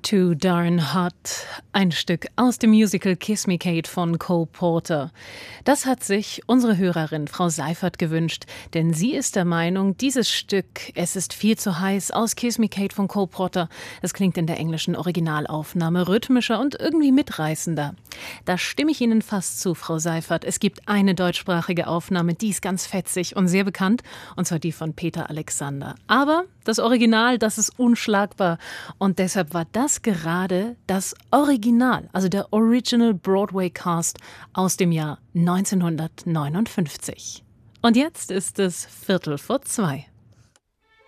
Too Darn Hot, ein Stück aus dem Musical Kiss Me Kate von Cole Porter. Das hat sich unsere Hörerin Frau Seifert gewünscht, denn sie ist der Meinung, dieses Stück, es ist viel zu heiß, aus Kiss Me Kate von Cole Porter, es klingt in der englischen Originalaufnahme rhythmischer und irgendwie mitreißender. Da stimme ich Ihnen fast zu, Frau Seifert. Es gibt eine deutschsprachige Aufnahme, die ist ganz fetzig und sehr bekannt, und zwar die von Peter Alexander. Aber das Original, das ist unschlagbar, und deshalb war das gerade das Original, also der Original Broadway Cast aus dem Jahr 1959. Und jetzt ist es 1:45.